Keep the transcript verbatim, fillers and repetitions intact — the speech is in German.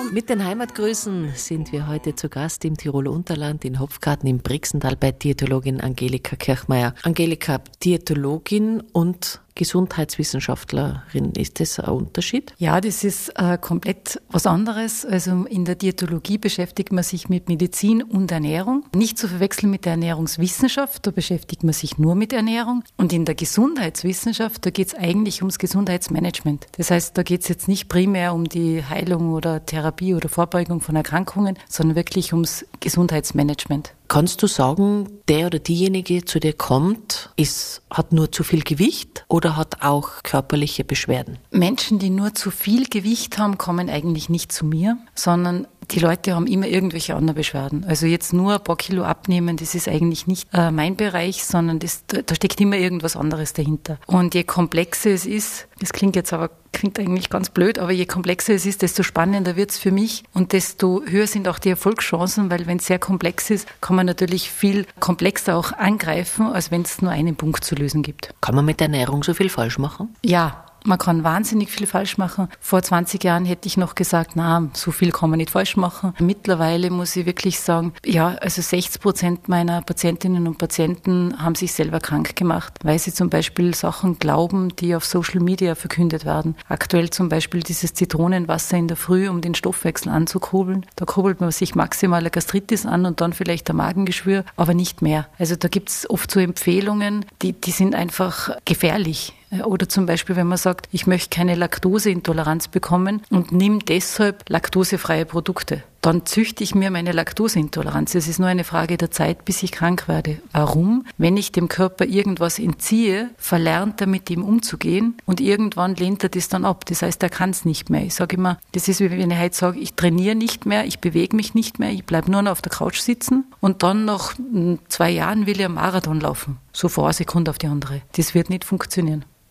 Mit den Heimatgrüßen sind wir heute zu Gast im Tiroler Unterland in Hopfgarten im Brixental bei Diätologin Angelika Kirchmeier. Angelika, Diätologin und Gesundheitswissenschaftlerin, ist das ein Unterschied? Ja, das ist äh, komplett was anderes. Also in der Diätologie beschäftigt man sich mit Medizin und Ernährung. Nicht zu verwechseln mit der Ernährungswissenschaft, da beschäftigt man sich nur mit Ernährung. Und in der Gesundheitswissenschaft, da geht es eigentlich ums Gesundheitsmanagement. Das heißt, da geht es jetzt nicht primär um die Heilung oder Therapie oder Vorbeugung von Erkrankungen, sondern wirklich ums Gesundheitsmanagement. Kannst du sagen, der oder diejenige, zu dir kommt, ist, hat nur zu viel Gewicht oder hat auch körperliche Beschwerden? Menschen, die nur zu viel Gewicht haben, kommen eigentlich nicht zu mir, sondern die Leute haben immer irgendwelche anderen Beschwerden. Also jetzt nur ein paar Kilo abnehmen, das ist eigentlich nicht äh, mein Bereich, sondern das, da steckt immer irgendwas anderes dahinter. Und je komplexer es ist, das klingt jetzt aber klingt eigentlich ganz blöd, aber je komplexer es ist, desto spannender wird es für mich und desto höher sind auch die Erfolgschancen, weil wenn es sehr komplex ist, kann man natürlich viel komplexer auch angreifen, als wenn es nur einen Punkt zu lösen gibt. Kann man mit der Ernährung so viel falsch machen? Ja. Man kann wahnsinnig viel falsch machen. Vor zwanzig Jahren hätte ich noch gesagt, na, so viel kann man nicht falsch machen. Mittlerweile muss ich wirklich sagen, ja, also sechzig Prozent meiner Patientinnen und Patienten haben sich selber krank gemacht, weil sie zum Beispiel Sachen glauben, die auf Social Media verkündet werden. Aktuell zum Beispiel dieses Zitronenwasser in der Früh, um den Stoffwechsel anzukurbeln. Da kurbelt man sich maximal eine Gastritis an und dann vielleicht ein Magengeschwür, aber nicht mehr. Also da gibt es oft so Empfehlungen, die, die sind einfach gefährlich. Oder zum Beispiel, wenn man sagt, ich möchte keine Laktoseintoleranz bekommen und nimm deshalb laktosefreie Produkte. Dann züchte ich mir meine Laktoseintoleranz. Es ist nur eine Frage der Zeit, bis ich krank werde. Warum? Wenn ich dem Körper irgendwas entziehe, verlernt er mit ihm umzugehen und irgendwann lehnt er das dann ab. Das heißt, er kann es nicht mehr. Ich sage immer, das ist wie wenn ich heute sage, ich trainiere nicht mehr, ich bewege mich nicht mehr, ich bleibe nur noch auf der Couch sitzen und dann nach zwei Jahren will ich einen Marathon laufen. So von einer Sekunde auf die andere. Das wird nicht funktionieren.